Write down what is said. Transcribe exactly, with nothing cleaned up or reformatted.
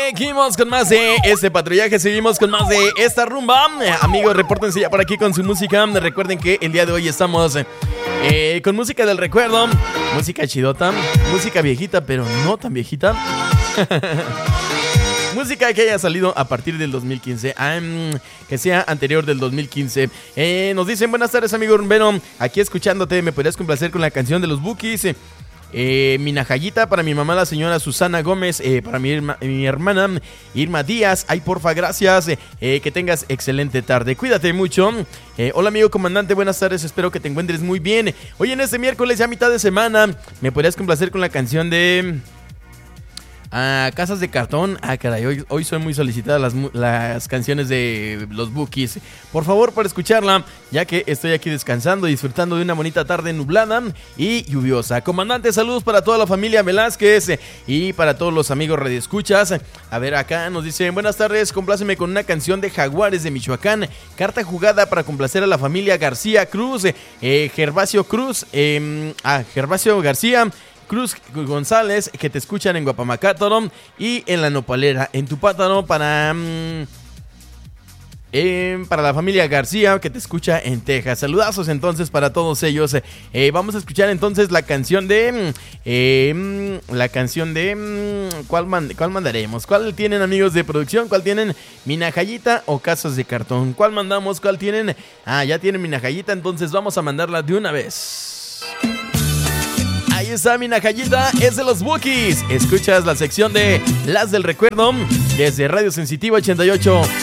Seguimos con más de este patrullaje, seguimos con más de esta rumba. Eh, amigos, repórtense ya por aquí con su música. Recuerden que el día de hoy estamos eh, con música del recuerdo, música chidota, música viejita, pero no tan viejita. Música que haya salido a partir del dos mil quince, um, que sea anterior del dos mil quince. Eh, nos dicen, buenas tardes, amigo rumbero, aquí escuchándote, ¿me podrías complacer con la canción de los Bukis? Eh, mi najayita para mi mamá, la señora Susana Gómez, eh, para mi, irma, mi hermana Irma Díaz. Ay, porfa, gracias. Eh, que tengas excelente tarde. Cuídate mucho. Eh, hola, amigo comandante, buenas tardes. Espero que te encuentres muy bien. Hoy en este miércoles, ya mitad de semana, ¿me podrías complacer con la canción de Ah, Casas de Cartón? Ah, caray, hoy, hoy son muy solicitadas las, las canciones de los Bukis. Por favor, para escucharla, ya que estoy aquí descansando, disfrutando de una bonita tarde nublada y lluviosa. Comandante, saludos para toda la familia Velázquez y para todos los amigos radioescuchas. A ver, acá nos dicen, buenas tardes, compláceme con una canción de Jaguares de Michoacán. Carta jugada para complacer a la familia García Cruz, eh, Gervasio Cruz, eh, ah, Gervasio García Cruz González, que te escuchan en Guapamacátaro y en La Nopalera, en Tupátaro, para mmm, eh, para la familia García, que te escucha en Texas. Saludazos entonces para todos ellos. Eh, vamos a escuchar entonces la canción de eh, la canción de ¿cuál, mand- ¿cuál mandaremos? ¿Cuál tienen, amigos de producción? ¿Cuál tienen? ¿Mi najayita o Casas de Cartón? ¿Cuál mandamos? ¿Cuál tienen? Ah, ya tienen mi najayita, entonces vamos a mandarla de una vez. Ahí está mi najayita, es de los Bukis. Escuchas la sección de Las del Recuerdo desde Radio Sensitiva ochenta y ocho